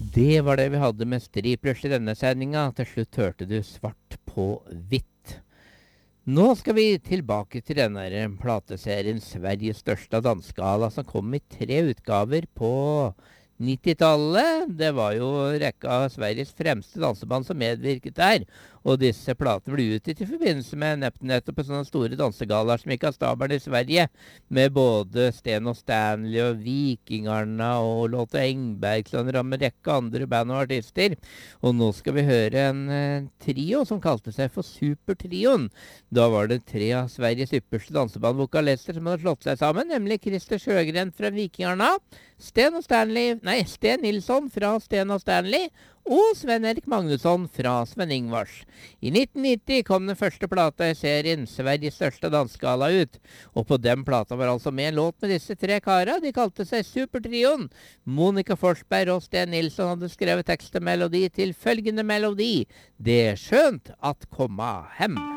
Det var det vi hadde med Striplers i denne sendinga. Til slutt hørte du Svart på hvitt. Nå skal vi tilbake til denne plateserien Sveriges største dansegala, som kom i 3 utgaver på 90-tallet. Det var jo rekka av Sveriges fremste danseband som medvirket der. Og disse platene ble utgitt i forbindelse med nettopp sånne store dansegalaer som gikk av stabelen i Sverige, med både Sten og Stanley og Vikingarna og Lotte Engbergsson og en rekke andre band og artister. Og nå skal vi høre en trio som kalte seg for Supertrioen. Da var det 3 av Sveriges ypperste dansebandvokalister som hadde slått seg sammen, nemlig Christer Sjøgren fra Vikingarna, Sten Nilsson fra Sten og Stanley, og Sven-Erik Magnusson fra Sven Ingvars. I 1990 kom den første plata i serien Sveriges største dansegala ut, og på den plata var altså med en låt med disse 3 kara. De kalte seg Supertrioen. Monica Forsberg og Sten Nilsson hadde skrevet tekst og melodi til følgende melodi: Det er skjønt at komma hem.